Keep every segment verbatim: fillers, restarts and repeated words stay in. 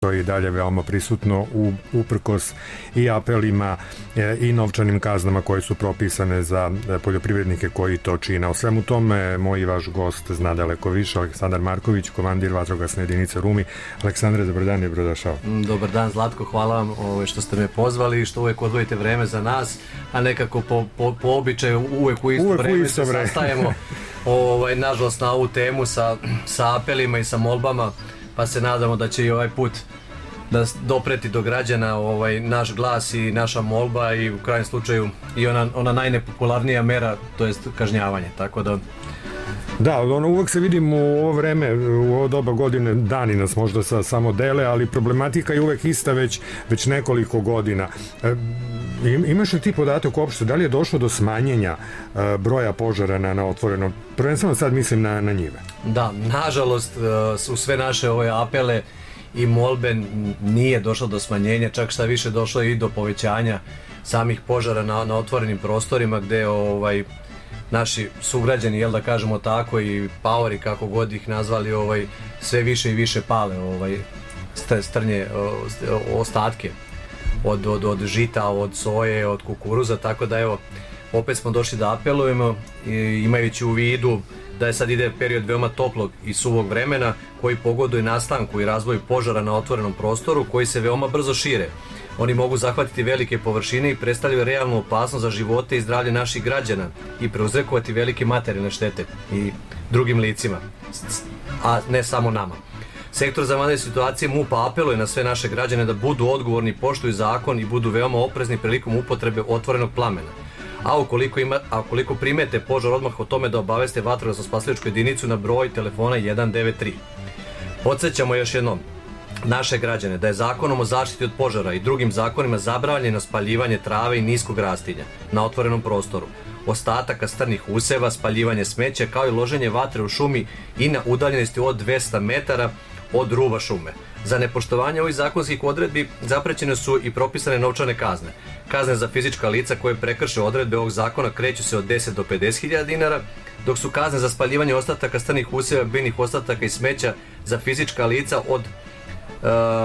To je i dalje veoma prisutno u, uprkos i apelima e, i novčanim kaznama koje su propisane za e, poljoprivrednike koji to čine. O svemu tome moj i vaš gost zna daleko više, Aleksandar Marković, komandir vatrogasne jedinice Rumi. Aleksandre, dobar dan i dobrodošao. Dobar dan, Zlatko, hvala vam ovaj, što ste me pozvali i što uvek odvojite vreme za nas, a nekako po, po, po običaju uvek u isto uvek vreme u isto se vreme. sastajemo ovaj, nažalost na ovu temu sa, sa apelima i sa molbama, pa se nadamo da će i ovaj put da dopreti do građana ovaj, naš glas i naša molba i u krajnjem slučaju i ona, ona najnepopularnija mera, to jest kažnjavanje, tako da... Da, ono, uvek se vidim u ovo vreme, u ovo doba godine, dani nas možda sa, samo dele, ali problematika je uvek ista već, već nekoliko godina. E, imaš li ti podatak uopšte, da li je došlo do smanjenja e, broja požara na, na otvorenom? Prvenstveno sad mislim na, na njive. Da, nažalost, u sve naše ove apele i molbe nije došlo do smanjenja, čak šta više došlo i do povećanja samih požara na, na otvorenim prostorima gde ovaj, naši sugrađani, jel da kažemo tako, i paori, kako god ih nazvali, ovaj, sve više i više pale ovaj, strnje, ostatke od, od, od žita, od soje, od kukuruza, tako da evo, opet smo došli da apelujemo i imajući u vidu da je sad ide period veoma toplog i suvog vremena koji pogoduje nastanku i razvoju požara na otvorenom prostoru koji se veoma brzo šire. Oni mogu zahvatiti velike površine i predstavljaju realnu opasnost za živote i zdravlje naših građana i prouzrokovati velike materijalne štete i drugim licima, a ne samo nama. Sektor za vanredne situacije MUP-a apeluje na sve naše građane da budu odgovorni, poštuju zakon i budu veoma oprezni prilikom upotrebe otvorenog plamena. A ukoliko, ima, a ukoliko primete požar, odmah o tome da obaveste vatrogasno spasilačku jedinicu na broj telefona jedan devet tri. Podsjećamo još jednom naše građane da je zakonom o zaštiti od požara i drugim zakonima zabranjeno spaljivanje trave i niskog rastinja na otvorenom prostoru, ostataka strnih useva, spaljivanje smeća kao i loženje vatre u šumi i na udaljenosti od dvesta metara od ruba šume. Za nepoštovanje ovih zakonskih odredbi zaprećene su i propisane novčane kazne. Kazne za fizička lica koje prekrše odredbe ovog zakona kreću se od deset do pedeset hiljada dinara, dok su kazne za spaljivanje ostataka strnih useva, biljnih ostataka i smeća za fizička lica od uh,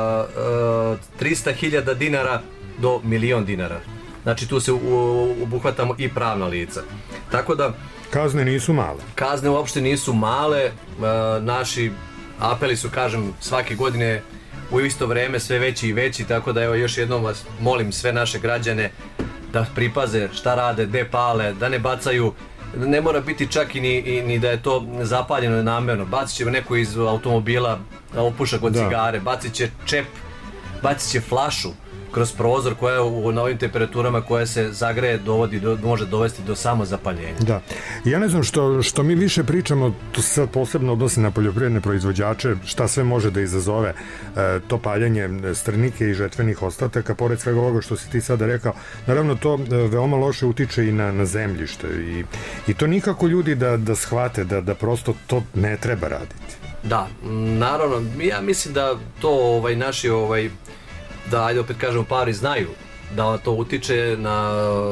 uh, trista hiljada dinara do milion dinara. Znači tu se obuhvatamo i pravna lica. Tako da... Kazne nisu male. Kazne uopšte nisu male, uh, naši apeli su, kažem, svake godine u isto vreme sve veći i veći, tako da evo još jednom vas molim sve naše građane da pripaze šta rade, gde pale, da ne bacaju, ne mora biti čak i ni, ni da je to zapaljeno namerno, bacit će neko iz automobila opušak od da. cigare, bacit će čep, bacit će flašu kroz prozor koja u na ovim temperaturama koja se zagreje dovodi, do, može dovesti do samozapaljenja. Da. Ja ne znam što, što mi više pričamo, to se sad posebno odnosi na poljoprivredne proizvođače, šta sve može da izazove e, to paljenje strnike i žetvenih ostataka, pored svega ovoga što si ti sada rekao. Naravno, to e, veoma loše utiče i na, na zemljište i, i to nikako ljudi da, da shvate, da, da prosto to ne treba raditi. Da, naravno, ja mislim da to ovaj, naši ovaj, da, ajde opet kažemo, pari znaju da to utiče na,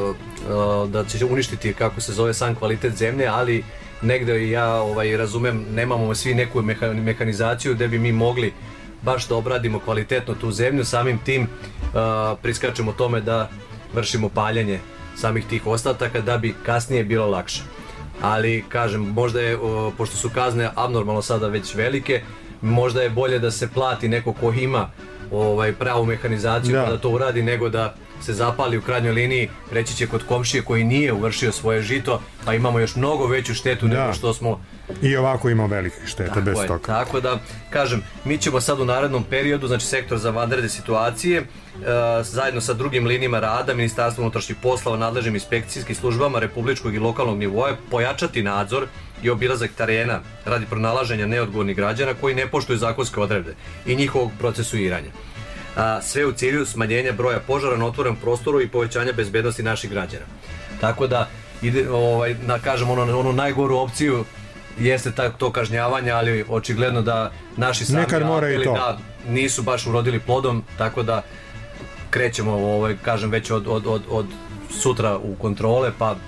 da će uništiti, kako se zove, sam kvalitet zemlje, ali negde ja ovaj, razumem, nemamo svi neku mehanizaciju gde bi mi mogli baš da obradimo kvalitetno tu zemlju, samim tim uh, priskačemo tome da vršimo paljenje samih tih ostataka da bi kasnije bilo lakše. Ali, kažem, možda je, uh, pošto su kazne abnormalno sada već velike, možda je bolje da se plati neko ko ima ovaj, pravu mehanizaciju da. da to uradi, nego da se zapali u krajnjoj liniji, reći će kod komšije koji nije uvršio svoje žito, pa imamo još mnogo veću štetu da. nego što smo... I ovako ima velikih šteta tako bez je, toga. Tako da, kažem, mi ćemo sad u narednom periodu, znači sektor za vanredne situacije, e, zajedno sa drugim linijama rada, Ministarstvo unutrašnjih poslova, nadležnim inspekcijskim službama republičkog i lokalnog nivoa, pojačati nadzor i obilazak terena radi pronalaženja neodgovornih građana koji ne poštuju zakonske odredbe i njihovog procesuiranja. A, sve u cilju smanjenja broja požara na otvorenom prostoru i povećanja bezbednosti naših građana. Tako da, ide, ovaj, da kažem, ono, onu najgoru opciju jeste ta, to kažnjavanje, ali očigledno da naši sami apeli da nisu baš urodili plodom, tako da krećemo, ovaj, kažem, već od, od, od, od sutra u kontrole, pa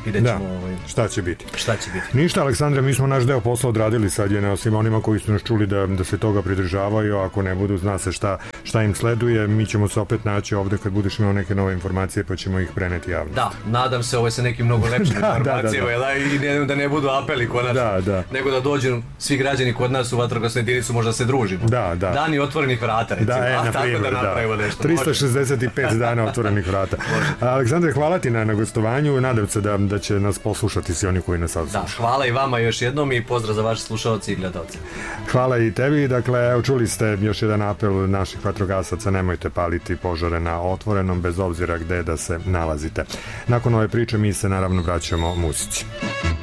vidjet Da, ćemo ovaj, šta će biti. šta će biti. Ništa, Aleksandre, mi smo naš deo posla odradili sad je na svim onima koji su nas čuli da, da se toga pridržavaju, ako ne budu, zna se šta, šta im sleduje, mi ćemo se opet naći ovde kad budeš imao neke nove informacije pa ćemo ih preneti javno. Da, nadam se ovo sa nekim mnogo lepšim da, informacijama, da, da. I ne, da ne budu apeli konačno, da, da. nego da dođu svi građani kod nas u vatrogasnu jedinicu, možda se družimo. Da, da. Dani otvorenih vrata, recimo, da, e, a na tako primjer, da napravimo da. nešto. tristo šezdeset pet dana otvorenih vrata. Aleksandre, hvala ti na, na gostovanju, nadam se da, da će nas poslušati svi oni koji nas sad slušaju. Da, hvala i vama još jednom i pozdrav za vaše slušalci i gledalce. Hvala i tebi, dakle, evo čuli ste još jedan apel naših vatrogasaca, nemojte paliti požare na otvorenom, bez obzira gde da se nalazite. Nakon ove priče mi se naravno vraćamo muzici.